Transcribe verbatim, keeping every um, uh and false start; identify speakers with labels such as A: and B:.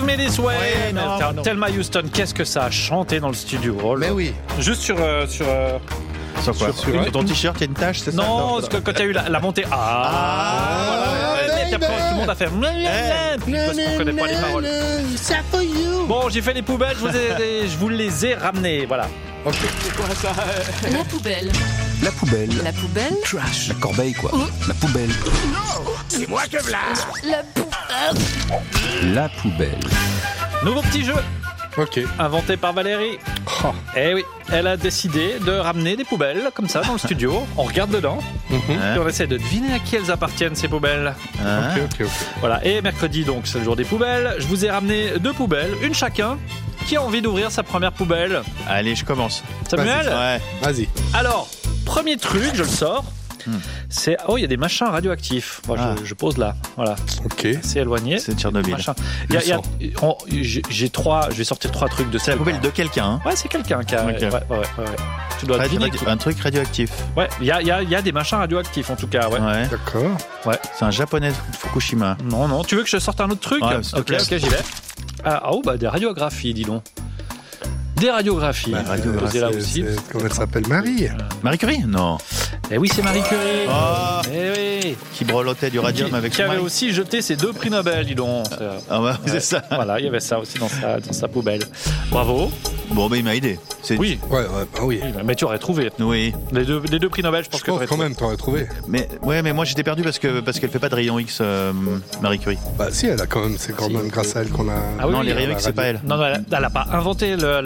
A: Give me this way.
B: Ouais, non,
A: Tiens,
B: non.
A: Thelma Houston, qu'est-ce que ça a chanté dans le studio. Oh là.
C: Mais oui.
A: Juste sur... euh, sur euh,
B: Sur quoi?
C: Sur- sur-
B: Sur ton t-shirt, il y a une tache, c'est ça?
A: Non, parce que quand il y a eu la, la montée... Ah,
B: Ah,
A: voilà. Et puis après, tout le monde a fait... Puis parce qu'on connaît pas les paroles.
C: Ça for you.
A: Bon, j'ai fait les poubelles, je vous, ai, je vous les ai ramenées, voilà.
C: Ok.
D: La poubelle.
B: La poubelle.
D: La poubelle.
B: Trash. La corbeille, quoi. La poubelle.
D: La poubelle.
B: La poubelle.
A: Nouveau petit jeu,
C: Ok.
A: inventé par Valérie.
C: Oh.
A: Eh oui, elle a décidé de ramener des poubelles, comme ça, dans le studio. On regarde dedans,
C: Mhm.
A: et on essaie de deviner à qui elles appartiennent, ces poubelles.
B: Hein?
C: Ok, ok, ok.
A: Voilà, et mercredi, donc, c'est le jour des poubelles. Je vous ai ramené deux poubelles, une chacun. Qui a envie d'ouvrir sa première poubelle?
B: Allez, je commence.
A: Samuel?
B: Ouais.
C: Vas-y.
A: Alors, premier truc, je le sors.
B: Hmm.
A: C'est... Oh, il y a des machins radioactifs. Bon,
B: Ah.
A: je, je pose là, voilà.
C: Ok.
A: C'est éloigné.
B: C'est Tchernobyl.
A: Machin. Il y a- il y a- on- j'ai, j'ai trois... Je vais sortir trois trucs de
B: C'est la poubelle de quelqu'un. Hein.
A: Ouais, c'est quelqu'un qui a...
B: Ok.
A: Ouais, ouais, ouais, ouais. Tu dois
B: Radio-
A: deviner.
B: radio- un truc radioactif.
A: Ouais, il y a, il y, a, il y a des machins radioactifs, en tout cas, ouais.
B: Ouais.
C: D'accord.
B: C'est un japonais de Fukushima.
A: Non, non. Tu veux que je sorte un autre truc?
B: Ouais, s'il te
A: Ok,
B: plaît.
A: ok, j'y vais. Ah, oh, bah des radiographies, dis donc. Des radiographies.
B: Bah, radiographie,
A: Posez là
C: C'est-
A: aussi.
C: c'est- Comment elle s'appelle? Marie.
B: Marie Curie? Non.
A: Eh oui, c'est Marie Curie.
B: Oh,
A: Eh oui.
B: qui brelottait du radium
A: qui,
B: avec
A: qui
B: son
A: avait
B: mari.
A: aussi jeté ses deux prix Nobel, dis donc.
B: Ah bah,
A: Ouais.
B: c'est ça.
A: Voilà, il y avait ça aussi dans sa, dans sa poubelle. Bravo.
B: Bon, bah, il m'a aidé. C'est...
A: Oui.
C: Ouais, ouais, bah oui.
A: Oui, mais tu aurais trouvé.
B: Oui.
A: Les deux, les deux prix Nobel, je pense
C: Je
A: que
C: pense
A: t'aurais
C: quand
A: trouvé.
C: même, t'aurais trouvé.
B: Mais, ouais, mais moi, j'étais perdu parce que, parce qu'elle fait pas de rayon X, euh, Marie Curie.
C: Bah si, elle a quand même, c'est quand
A: Si.
C: même grâce à elle qu'on a.
A: Ah oui,
B: non,
A: oui,
B: les
A: on
B: rayons
C: va
B: X, c'est pas elle.
A: Non, non, elle, elle a pas inventé le,